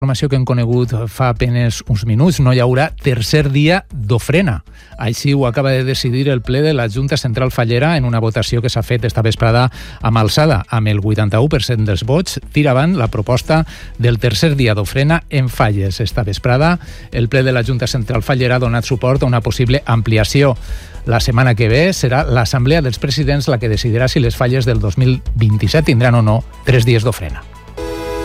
Informació que hem conegut fa apenes uns minuts, no hi haurà tercer dia d'ofrena. Així ho acaba de decidir el ple de la Junta Central Fallera en una votació que s'ha fet esta vesprada amb alçada. Amb el 81% dels vots, tira avant la proposta del tercer dia d'ofrena en Falles. Esta vesprada, el ple de la Junta Central Fallera ha donat suport a una possible ampliació. La setmana que ve serà l'Assemblea dels Presidents la que decidirà si les Falles del 2027 tindran o no 3 dies d'ofrena.